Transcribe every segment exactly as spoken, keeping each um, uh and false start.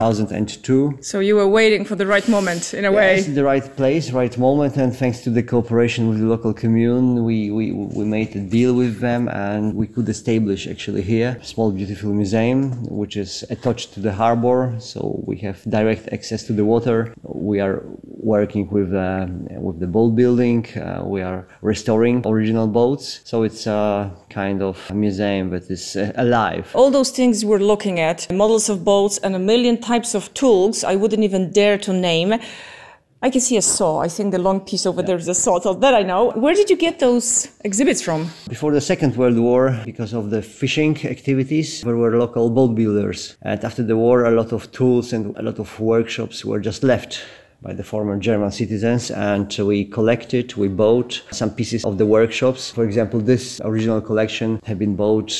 thousand two. So you were waiting for the right moment, in a way. Yes, the right place, right moment, and thanks to the cooperation with the local commune, we, we, we made a deal with them, and we could establish actually here a small beautiful museum, which is attached to the harbor, so we have direct access to the water. We are working with uh, with the boat building, uh, we are restoring original boats, so it's a kind of a museum that is uh, alive. All those things we're looking at, models of boats and a million types of tools I wouldn't even dare to name. I can see a saw. I think the long piece over yeah. there is a saw, so that I know. Where did you get those exhibits from? Before the Second World War, because of the fishing activities, there were local boat builders. And after the war, a lot of tools and a lot of workshops were just left by the former German citizens, and we collected, we bought some pieces of the workshops. For example, this original collection had been bought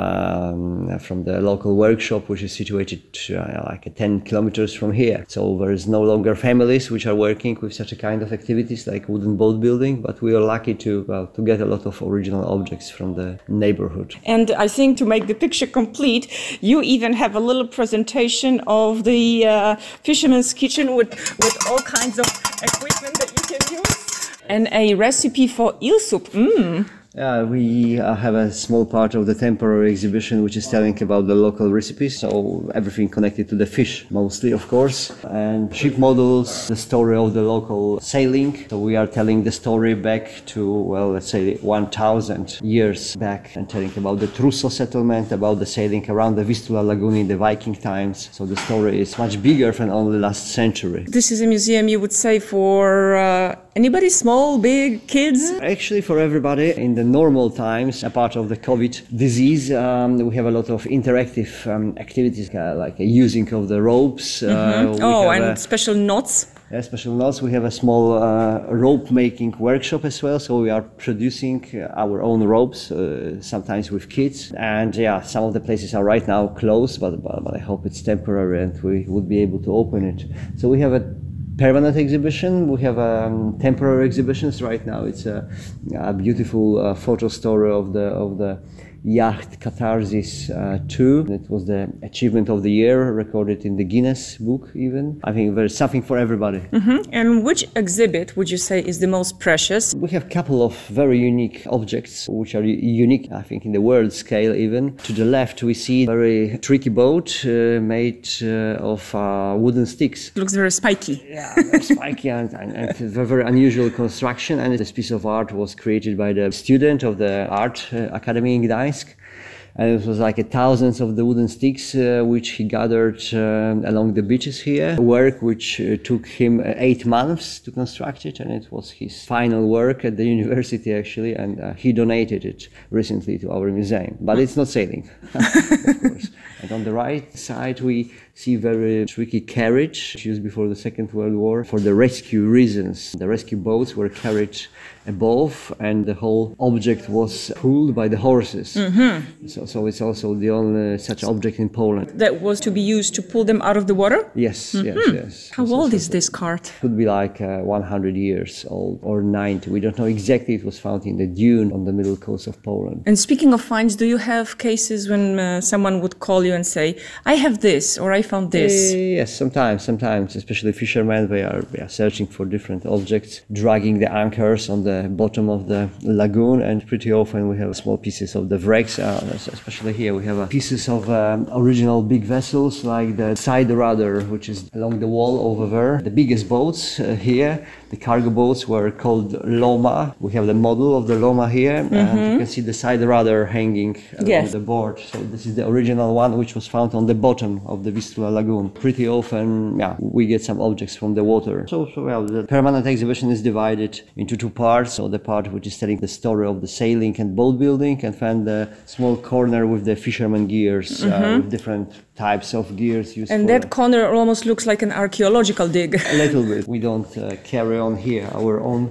um, from the local workshop, which is situated uh, like ten kilometers from here. So there is no longer families which are working with such a kind of activities like wooden boat building, but we are lucky to, well, to get a lot of original objects from the neighborhood. And I think to make the picture complete, you even have a little presentation of the uh, fisherman's kitchen with, with all kinds of equipment that you can use. And a recipe for eel soup. Mm. Yeah, we uh, have a small part of the temporary exhibition which is telling about the local recipes, so everything connected to the fish mostly, of course, and ship models, the story of the local sailing. So we are telling the story back to, well, let's say one thousand years back, and telling about the Truso settlement, about the sailing around the Vistula Lagoon in the Viking times. So the story is much bigger than only last century. This is a museum, you would say, for uh, anybody, small, big, kids? Actually, for everybody. In the normal times, apart of the COVID disease, um, we have a lot of interactive um, activities, uh, like uh, using of the ropes. Mm-hmm. Uh, oh, and a, special knots. Yeah, special knots. We have a small uh, rope making workshop as well, so we are producing uh, our own ropes, uh, sometimes with kids. And yeah, some of the places are right now closed, but, but, but I hope it's temporary and we would be able to open it. So we have a permanent exhibition. We have um, temporary exhibitions right now. It's a, a beautiful uh, photo story of the of the yacht Catharsis uh, two. It was the achievement of the year, recorded in the Guinness book even. I think there's something for everybody. Mm-hmm. And which exhibit would you say is the most precious? We have a couple of very unique objects, which are unique, I think, in the world scale even. To the left, we see a very tricky boat uh, made uh, of uh, wooden sticks. It looks very spiky. Yeah, very spiky and, and, and a very unusual construction. And this piece of art was created by the student of the Art uh, Academy in Gdańsk. And it was like a thousands of the wooden sticks uh, which he gathered uh, along the beaches here. Work which uh, took him uh, eight months to construct it, and it was his final work at the university actually, and uh, he donated it recently to our museum. But it's not sailing, of course. And on the right side we see very tricky carriage used before the Second World War for the rescue reasons. The rescue boats were carried above and the whole object was pulled by the horses. Mm-hmm. So, so it's also the only such object in Poland. That was to be used to pull them out of the water? Yes, mm-hmm. yes, yes. How so, old so, is this cart? It could be like uh, one hundred years old or ninety. We don't know exactly. It was found in the dune on the middle coast of Poland. And speaking of finds, do you have cases when uh, someone would call you and say, I have this or I found this? Uh, yes, sometimes, sometimes, especially fishermen, they are, they are searching for different objects, dragging the anchors on the bottom of the lagoon, and pretty often we have small pieces of the wrecks, uh, especially here we have uh, pieces of um, original big vessels like the side rudder, which is along the wall over there. The biggest boats uh, here, the cargo boats, were called Loma. We have the model of the Loma here, mm-hmm. and you can see the side rudder hanging along yes. the board. So this is the original one which was found on the bottom of the Vistula Lagoon. Pretty often, yeah, we get some objects from the water. So, so well, the permanent exhibition is divided into two parts. So the part which is telling the story of the sailing and boat building, and then the small corner with the fisherman gears, mm-hmm. uh, with different types of gears used. And for that corner almost looks like an archaeological dig. A little bit. We don't uh, carry on here our own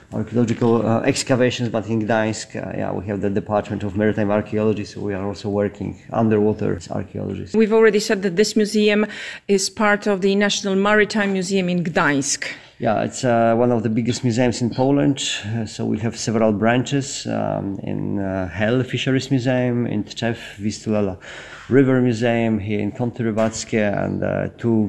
archaeological uh, excavations, but in Gdańsk, uh, yeah, we have the Department of Maritime Archaeology, so we are also working underwater archaeology. We've already said that this museum is part of the National Maritime Museum in Gdańsk. Yeah, it's uh, one of the biggest museums in Poland. Uh, so we have several branches um, in uh, Hel Fisheries Museum, in Tczew Vistula River Museum, here in Kąty Rybackie, and uh, two